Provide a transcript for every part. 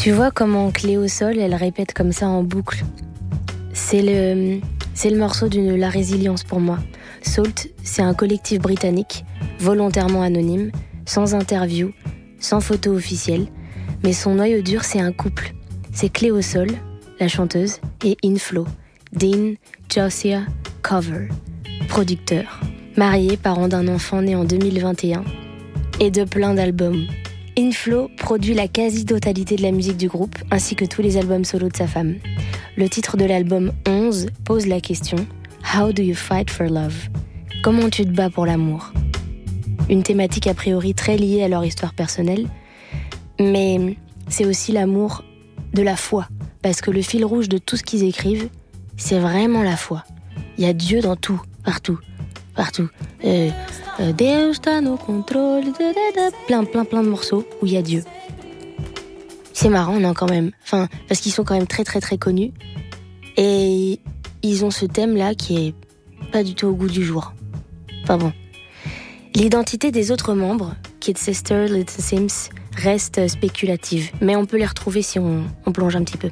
Tu vois comment Clé au sol, elle répète comme ça en boucle. C'est le morceau d'une La Résilience pour moi. Salt, c'est un collectif britannique, volontairement anonyme, sans interview, sans photo officielle. Mais son noyau dur, c'est un couple. C'est Clé au sol, la chanteuse, et Inflo, Dean Josiah Cover, producteur, marié, parent d'un enfant né en 2021, et de plein d'albums. Inflo produit la quasi-totalité de la musique du groupe, ainsi que tous les albums solo de sa femme. Le titre de l'album 11 pose la question « How do you fight for love ?» Comment tu te bats pour l'amour ? Une thématique a priori très liée à leur histoire personnelle, mais c'est aussi l'amour de la foi, parce que le fil rouge de tout ce qu'ils écrivent, c'est vraiment la foi. Il y a Dieu dans tout, partout. Deus está no controle, plein de morceaux où il y a Dieu. C'est marrant, non, quand même. Enfin, parce qu'ils sont quand même très très très connus. Et ils ont ce thème-là qui est pas du tout au goût du jour. Enfin bon. L'identité des autres membres, Kid Sister, Little Sims, reste spéculative. Mais on peut les retrouver si on plonge un petit peu.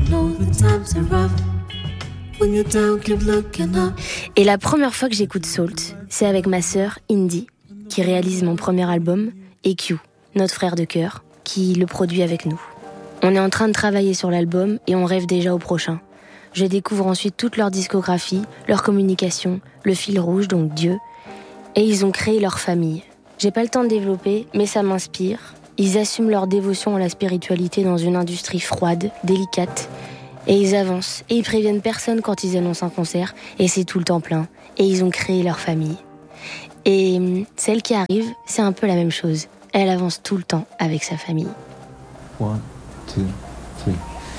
Et la première fois que j'écoute Salt, c'est avec ma sœur Indy, qui réalise mon premier album, et Q, notre frère de cœur, qui le produit avec nous. On est en train de travailler sur l'album et on rêve déjà au prochain. Je découvre ensuite toute leur discographie, leur communication, le fil rouge, donc Dieu, et ils ont créé leur famille. J'ai pas le temps de développer, mais ça m'inspire. Ils assument leur dévotion à la spiritualité dans une industrie froide, délicate, et ils avancent, et ils préviennent personne quand ils annoncent un concert, et c'est tout le temps plein, et ils ont créé leur famille. Et celle qui arrive, c'est un peu la même chose. Elle avance tout le temps avec sa famille. 1, 2, 3